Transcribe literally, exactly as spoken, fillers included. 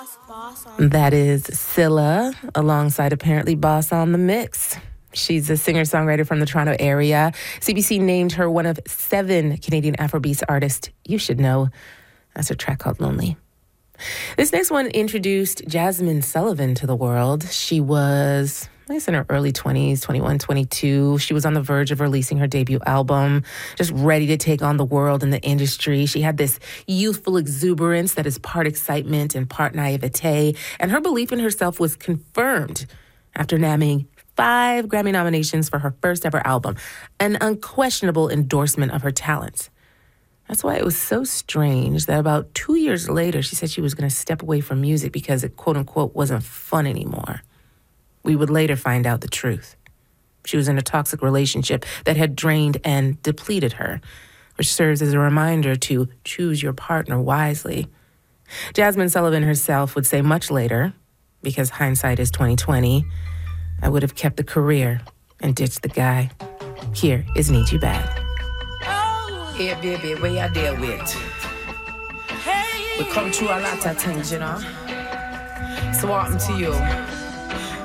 That is Scylla, alongside apparently Boss on the Mix. She's a singer-songwriter from the Toronto area. C B C named her one of seven Canadian Afrobeats artists you should know. That's her track called Lonely. This next one introduced Jazmine Sullivan to the world. She was, I guess, in her early twenties, twenty-one, twenty-two. She was on the verge of releasing her debut album, just ready to take on the world and the industry. She had this youthful exuberance that is part excitement and part naivete, and her belief in herself was confirmed after nabbing five Grammy nominations for her first ever album, an unquestionable endorsement of her talents. That's why it was so strange that about two years later, she said she was going to step away from music because it, quote unquote, wasn't fun anymore. We would later find out the truth. She was in a toxic relationship that had drained and depleted her, which serves as a reminder to choose your partner wisely. Jazmine Sullivan herself would say much later, because hindsight is twenty twenty, I would have kept the career and ditched the guy. Here is Need You Bad. Hey, baby, where you deal with? Hey. We come through a lot of things, you know. So what happened to you?